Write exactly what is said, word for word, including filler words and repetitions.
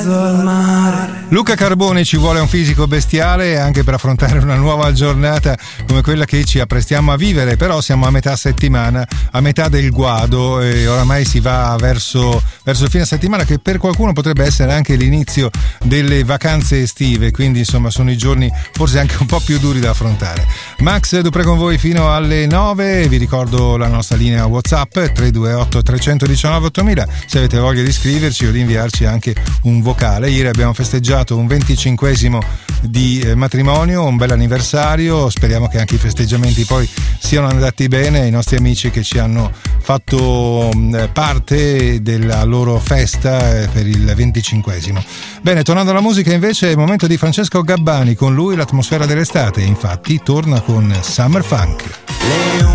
al mare. Luca Carbone ci vuole un fisico bestiale anche per affrontare una nuova giornata come quella che ci apprestiamo a vivere, però siamo a metà settimana, a metà del guado e oramai si va verso, verso il fine settimana che per qualcuno potrebbe essere anche l'inizio delle vacanze estive, quindi insomma sono i giorni forse anche un po' più duri da affrontare. Max Dupré con voi fino alle nove, vi ricordo la nostra linea WhatsApp tre due otto tre uno nove ottomila se avete voglia di scriverci o di inviarci anche un vocale. Ieri abbiamo festeggiato un venticinquesimo di matrimonio, un bel anniversario, speriamo che anche i festeggiamenti poi siano andati bene ai nostri amici che ci hanno fatto parte della loro festa per il venticinquesimo. Bene, tornando alla musica invece è il momento di Francesco Gabbani, con lui l'atmosfera dell'estate, infatti torna con Summer Funk.